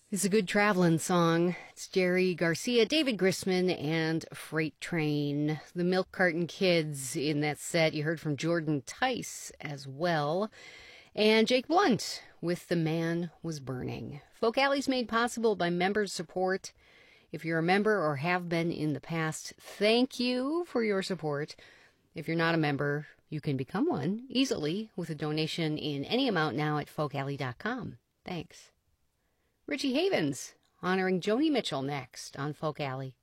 It's a good traveling song. It's Jerry Garcia, David Grisman, and Freight Train. The Milk Carton Kids in that set. You heard from Jordan Tice as well. And Jake Blunt with The Man Was Burning. Folk Alley's made possible by members' support. If you're a member or have been in the past, thank you for your support. If you're not a member, you can become one easily with a donation in any amount now at folkalley.com. Thanks. Richie Havens honoring Joni Mitchell next on Folk Alley.